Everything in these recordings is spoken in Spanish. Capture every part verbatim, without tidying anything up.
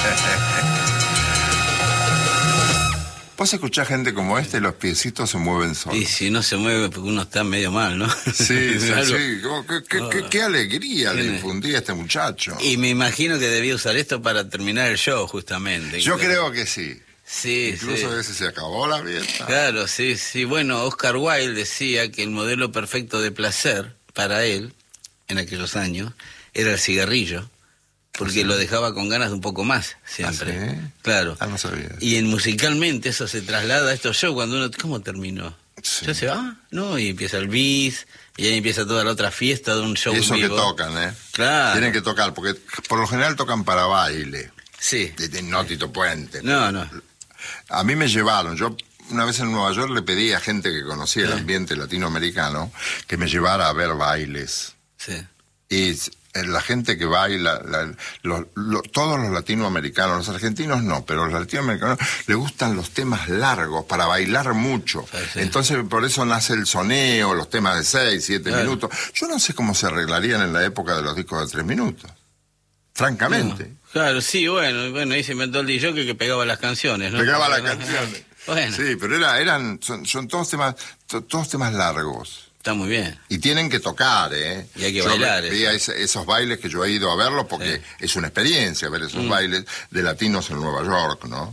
Vos escuchás gente como este y los piecitos se mueven solos. Y si no se mueve porque uno está medio mal, ¿no? Sí, sí, sí. ¿Qué, qué, oh. qué, qué alegría le Tiene... infundía a este muchacho. Y me imagino que debía usar esto para terminar el show, justamente. Yo claro. creo que sí. Sí, Incluso sí. a veces se acabó la fiesta. Claro, sí, sí. Bueno, Oscar Wilde decía que el modelo perfecto de placer para él, en aquellos años, era el cigarrillo. Porque ¿sí? Lo dejaba con ganas de un poco más, siempre. ¿Ah, sí? Claro. Ah, no sabía. Y en, musicalmente eso se traslada a estos shows cuando uno... ¿Cómo terminó? Sí. Ya se va, ¿no? Y empieza el bis, y ahí empieza toda la otra fiesta de un show y eso vivo. que tocan, ¿eh? Claro. Tienen que tocar, porque por lo general tocan para baile. Sí. De, de no Tito Puente. No, no. A mí me llevaron, yo... Una vez en Nueva York le pedí a gente que conocía sí. el ambiente latinoamericano que me llevara a ver bailes. Sí. Y la gente que baila, la, lo, lo, todos los latinoamericanos, los argentinos no, pero los latinoamericanos les gustan los temas largos para bailar mucho. Sí, sí. Entonces por eso nace el soneo, los temas de seis, siete claro. minutos. Yo no sé cómo se arreglarían en la época de los discos de tres minutos. Francamente. No, claro, sí, bueno, bueno, ahí se inventó el D J que pegaba las canciones, ¿no? Pegaba las canciones. Bueno. Sí, pero era, eran, son, son todos temas, to, todos temas largos. Está muy bien. Y tienen que tocar, ¿eh? Y hay que yo bailar. Veía ese, esos bailes que yo he ido a verlos porque sí. es una experiencia ver esos mm. bailes de latinos en Nueva York, ¿no?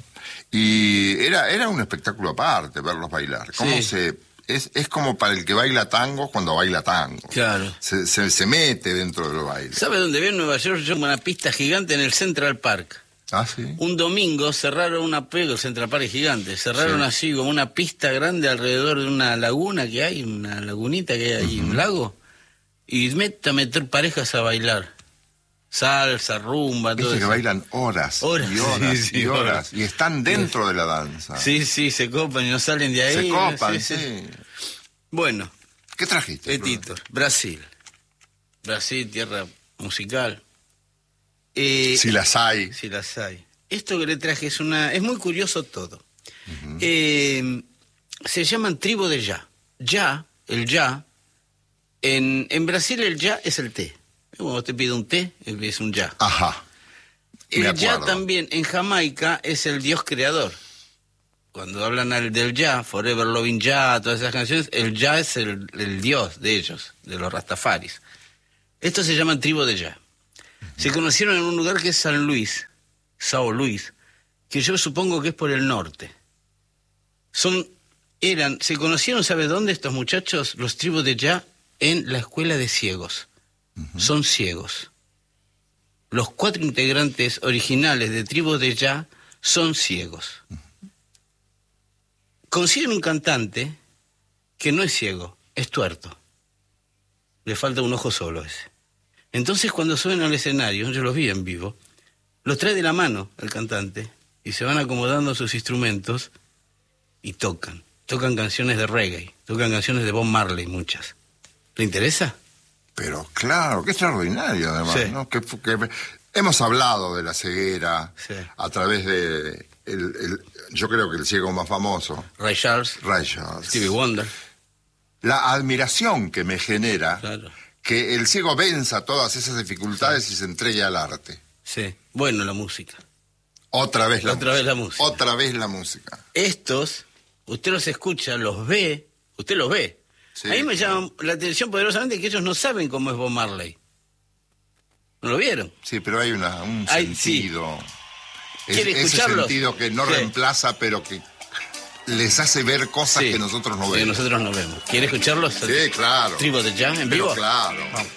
Y era, era un espectáculo aparte verlos bailar. ¿Cómo sí. se...? Es, es como para el que baila tango cuando baila tango. Claro. Se, se, se mete dentro del baile. ¿Sabe dónde vi en Nueva York? Yo una pista gigante en el Central Park. Ah, sí. Un domingo cerraron una pega, el Central Park es gigante, cerraron sí. así como una pista grande alrededor de una laguna que hay, una lagunita que hay ahí, uh-huh. un lago, y mete a meter parejas a bailar. Salsa, rumba, todo eso. eso. Que bailan horas, horas y horas sí, sí, y horas, horas. Y están dentro sí. de la danza. Sí, sí, se copan y no salen de ahí. Se copan, sí. sí. Bueno. ¿Qué trajiste? Editor, Brasil. Brasil, tierra musical. Eh, si las hay. Si las hay. Esto que le traje es una... Es muy curioso todo. Uh-huh. eh, se llaman tribu de ya. Ya, el ya. En, en Brasil el ya es el té. Cuando te pide un té, es un ya. Ajá. El ya también en Jamaica es el dios creador. Cuando hablan al, del ya, Forever Loving Ya, todas esas canciones, el ya es el, el dios de ellos, de los rastafaris. Estos se llaman tribu de ya. Se conocieron en un lugar que es San Luis, Sao Luis, que yo supongo que es por el norte. Son, eran, se conocieron, ¿sabe dónde estos muchachos? Los tribus de ya, en la escuela de ciegos. Uh-huh. Son ciegos. Los cuatro integrantes originales de tribus de ya son ciegos. Uh-huh. Consiguen un cantante que no es ciego, es tuerto. Le falta un ojo solo ese. Entonces cuando suben al escenario, yo los vi en vivo, los trae de la mano el cantante y se van acomodando sus instrumentos y tocan. Tocan canciones de reggae, tocan canciones de Bob Marley, muchas. ¿Le interesa? Pero claro, qué extraordinario además, sí. ¿no? Que, que, hemos hablado de la ceguera sí. a través de, el, el, yo creo que el ciego más famoso. Ray Charles. Ray Charles. Stevie Wonder. La admiración que me genera... Claro. Que el ciego venza todas esas dificultades sí. y se entregue al arte. Sí, bueno, la música. Otra vez la Otra música. vez la música. Otra vez la música. Estos, usted los escucha, los ve, usted los ve. Sí, a mí me claro. llama la atención poderosamente que ellos no saben cómo es Bob Marley. ¿No lo vieron? Sí, pero hay una, un hay, sentido. Sí. ¿Quiere es, ese sentido que no sí. reemplaza, pero que les hace ver cosas sí, que nosotros no vemos. Que nosotros no vemos. ¿Quiere escucharlos? Sí, claro. ¿Tribu de ya en vivo? Pero claro. Vamos.